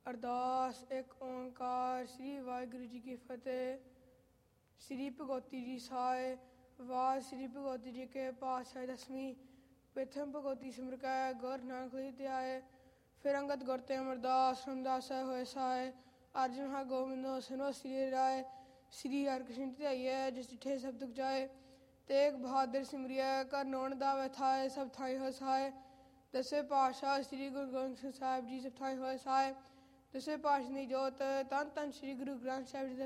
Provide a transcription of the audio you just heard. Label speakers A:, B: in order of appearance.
A: ਅਰਦਾਸ। ਇੱਕ ਓਂਕਾਰ। ਸ੍ਰੀ ਵਾਹਿਗੁਰੂ ਜੀ ਕੀ ਫਤਿਹ। ਸ੍ਰੀ ਭਗਵਤੀ ਜੀ ਸਾਹਿ। ਵਾਹਿ ਸ੍ਰੀ ਭਗਵਤੀ ਜੀ ਕੇ ਪਾਤਸ਼ਾਹ ਦਸਵੀਂ। ਪ੍ਰਥਮ ਭਗਵਤੀ ਸਿਮਰ ਕੈ ਗੁਰ ਨਾਨਕ ਹੋਸੀ ਧਿਆਏ। ਫਿਰ ਅੰਗਦ ਗੁਰ ਤੇ ਅਮਰਦਾਸ ਰਾਮਦਾਸ ਹੋਏ ਸਹਾਇ। ਅਰਜਨ ਹਾ ਗੋਬਿੰਦੋ ਸੁਨੋ ਸ੍ਰੀ ਰਾਏ। ਸ੍ਰੀ ਹਰਿਕ੍ਰਿਸ਼ਨ ਧਿਆਈਐ ਜਿਸ ਡਿਠੇ ਸਭ ਦੁਖ ਜਾਏ। ਤੇਗ ਬਹਾਦਰ ਸਿਮਰਿਐ ਕਰ ਨੋਨ ਦਾਵੈ ਥਾਇ। ਸਭ ਥਾਈ ਹੋਇ ਸਹਾਇ। ਦਸਵੇਂ ਪਾਤਸ਼ਾਹ ਸ੍ਰੀ ਗੁਰੂ ਗੋਬਿੰਦ ਸਿੰਘ ਸਾਹਿਬ ਜੀ ਸਭ ਥਾਈ ਹੋਏ ਸਹਾਇ। ਦਸਵੇਂ ਪਾਤਸ਼ਾਹ ਦੀ ਜੋਤ ਧੰਨ ਧੰਨ ਸ੍ਰੀ ਗੁਰੂ ਗ੍ਰੰਥ ਸਾਹਿਬ ਜੀ ਦੇ